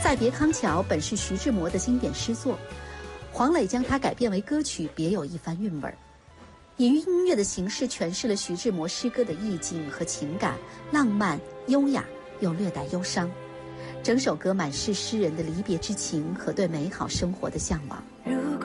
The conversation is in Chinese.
再别康桥》本是徐志摩的经典诗作，黄磊将它改编为歌曲，别有一番韵味儿，以音乐的形式诠释了徐志摩诗歌的意境和情感，浪漫、优雅又略带忧伤。整首歌满是诗人的离别之情和对美好生活的向往。